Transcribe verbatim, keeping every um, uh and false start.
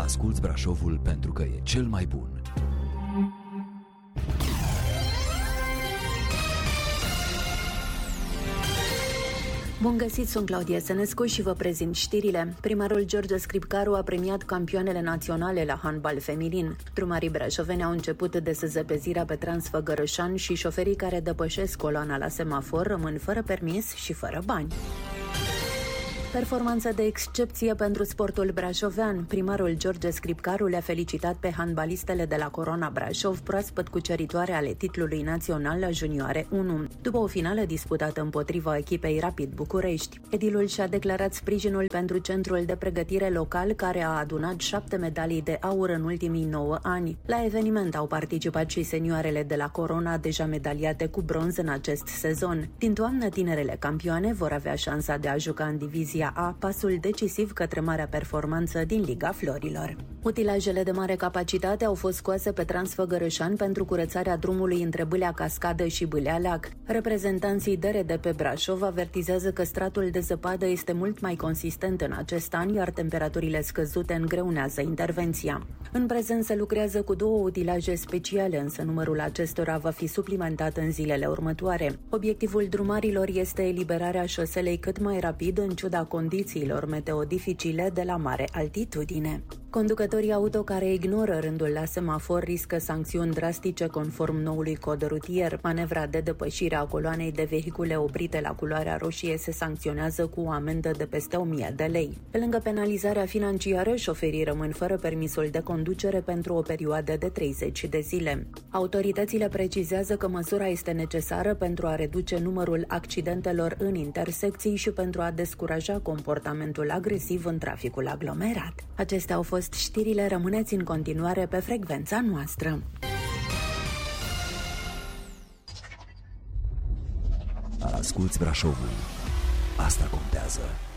Asculți Brașovul pentru că e cel mai bun. Bun găsit, sunt Claudia Sănescu și vă prezint știrile. Primarul George Scripcaru a premiat campioanele naționale la handbal feminin. Drumarii brașoveni au început desăzăpezirea pe Transfăgărășan și șoferii care depășesc coloana la semafor rămân fără permis și fără bani. Performanță de excepție pentru sportul brașovean. Primarul George Scripcaru le-a felicitat pe handbalistele de la Corona Brașov, proaspăt cuceritoare ale titlului național la junioare unu, după o finală disputată împotriva echipei Rapid București. Edilul și-a declarat sprijinul pentru centrul de pregătire local, care a adunat șapte medalii de aur în ultimii nouă ani. La eveniment au participat și senioarele de la Corona, deja medaliate cu bronz în acest sezon. Din toamnă, tinerele campioane vor avea șansa de a juca în divizia A, pasul decisiv către marea performanță din Liga Florilor. Utilajele de mare capacitate au fost scoase pe Transfăgărășan pentru curățarea drumului între Bâlea Cascadă și Bâlea Lac. Reprezentanții D R D pe Brașov avertizează că stratul de zăpadă este mult mai consistent în acest an, iar temperaturile scăzute îngreunează intervenția. În prezent se lucrează cu două utilaje speciale, însă numărul acestora va fi suplimentat în zilele următoare. Obiectivul drumarilor este eliberarea șoselei cât mai rapid, în ciuda condițiilor meteo dificile de la mare altitudine. Conducătorii auto care ignoră rândul la semafor riscă sancțiuni drastice conform noului cod rutier. Manevra de depășire a coloanei de vehicule oprite la culoarea roșie se sancționează cu o amendă de peste o mie de lei. Pe lângă penalizarea financiară, șoferii rămân fără permisul de conducere pentru o perioadă de treizeci de zile. Autoritățile precizează că măsura este necesară pentru a reduce numărul accidentelor în intersecții și pentru a descuraja comportamentul agresiv în traficul aglomerat. Acestea au fost știrile, rămâneți în continuare pe frecvența noastră. Asculți Brașovul. Asta contează.